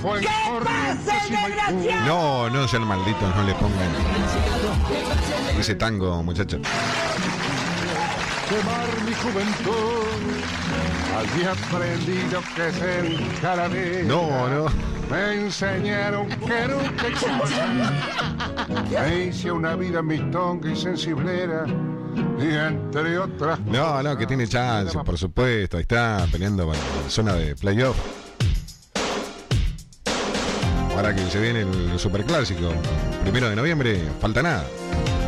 ¿Qué pasa, desgraciado? No sean malditos, no le pongan ese tango, muchachos. Quemar mi juventud. Había aprendido que es el calavera. No. Me enseñaron que nunca existe. Me hice una vida mistonga y sensiblera. Y entre otras cosas. No, que tiene chance, por supuesto. Ahí está, peleando por la zona de playoff. Ahora que se viene el superclásico, 1 de noviembre, falta nada.